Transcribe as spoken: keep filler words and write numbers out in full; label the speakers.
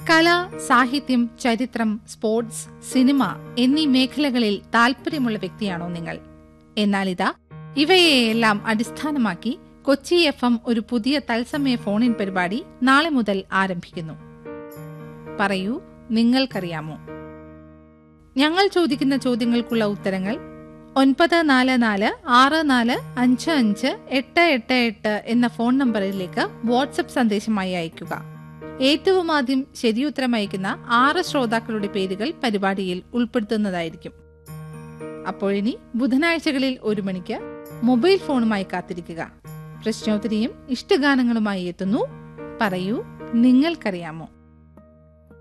Speaker 1: കല, സാഹിത്യം, ചരിത്രം, സ്പോർട്സ്, സിനിമ എന്നീ മേഖലകളിൽ താല്പര്യമുള്ള വ്യക്തിയാണോ നിങ്ങൾ? എന്നാൽ ഇതാ, ഇവയെല്ലാം അടിസ്ഥാനമാക്കി കൊച്ചി എഫ് എം ഒരു പുതിയ തത്സമയ ഫോണിൻ പരിപാടി നാളെ മുതൽ ആരംഭിക്കുന്നു. പറയൂ, നിങ്ങൾക്കറിയാമോ? ഞങ്ങൾ ചോദിക്കുന്ന ചോദ്യങ്ങൾക്കുള്ള ഉത്തരങ്ങൾ ഒൻപത് നാല് നാല് ആറ് നാല് അഞ്ച് അഞ്ച് എട്ട് എട്ട് എട്ട് എന്ന ഫോൺ നമ്പറിലേക്ക് വാട്സപ്പ് സന്ദേശമായി അയയ്ക്കുക. ഏറ്റവും ആദ്യം ശരിയുത്തരം അയക്കുന്ന ആറ് ശ്രോതാക്കളുടെ പേരുകൾ പരിപാടിയിൽ ഉൾപ്പെടുത്തുന്നതായിരിക്കും. അപ്പോഴിനി ബുധനാഴ്ചകളിൽ ഒരു മണിക്ക് മൊബൈൽ ഫോണുമായി കാത്തിരിക്കുക. പ്രശ്നോത്തരിയും ഇഷ്ടഗാനങ്ങളുമായി എത്തുന്നു. പറയൂ, നിങ്ങൾക്കറിയാമോ?